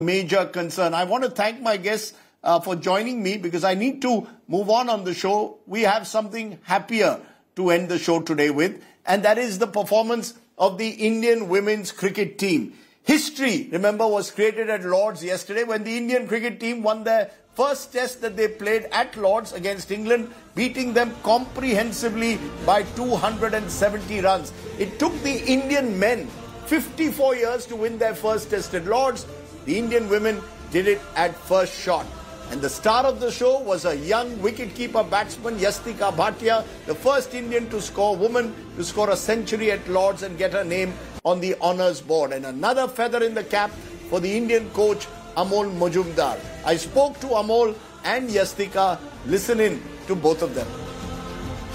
major concern. I want to thank my guests for joining me because I need to move on the show. We have something happier to end the show today with, and that is the performance of the Indian women's cricket team. History, remember, was created at Lord's yesterday when the Indian cricket team won their first test that they played at Lord's against England, beating them comprehensively by 270 runs. It took the Indian men 54 years to win their first test at Lord's. The Indian women did it at first shot. And the star of the show was a young wicketkeeper batsman, Yastika Bhatia, the first Indian woman to score a century at Lord's and get her name on the honours board. And another feather in the cap for the Indian coach, Amol Majumdar. I spoke to Amol and Yastika. Listen in to both of them.